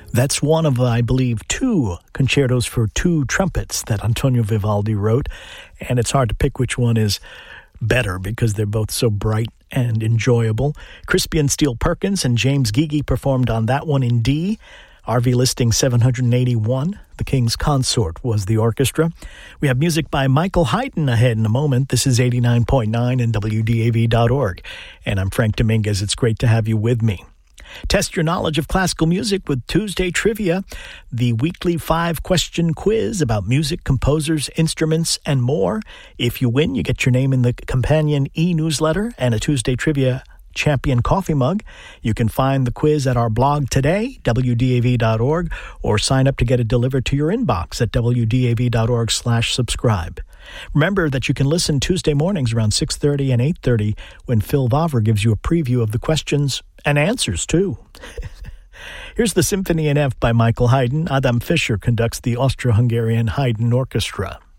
That's one of, I believe, two concertos for two trumpets that Antonio Vivaldi wrote, and it's hard to pick which one is better because they're both so bright and enjoyable. Crispian Steele Perkins and James Gygi performed on that one in D. RV listing 781, The King's Consort was the orchestra. We have music by Michael Haydn ahead in a moment. This is 89.9 and WDAV.org. And I'm Frank Dominguez. It's great to have you with me. Test your knowledge of classical music with Tuesday Trivia, the weekly 5-question quiz about music, composers, instruments, and more. If you win, you get your name in the companion e-newsletter and a Tuesday Trivia Champion coffee mug. You can find the quiz at our blog today, WDAV.org, or sign up to get it delivered to your inbox at WDAV.org/subscribe. Remember that you can listen Tuesday mornings around 6:30 and 8:30 when Phil Vavra gives you a preview of the questions and answers, too. Here's the Symphony in F by Michael Haydn. Adam Fischer conducts the Austro-Hungarian Haydn Orchestra.